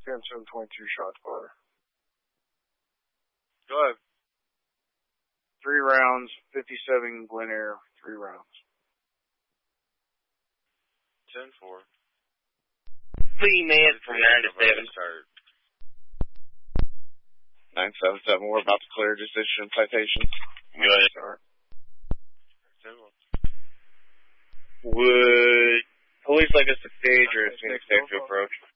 10-7-22 shots fired. Go ahead. 3 rounds, 57 Glen Air, 3 rounds. 10-4. Three-man from 9 to 7. 977, we're about to clear decision citation. Go ahead. Start. 10-1. Would police like us to stage or is Phoenix safe to approach?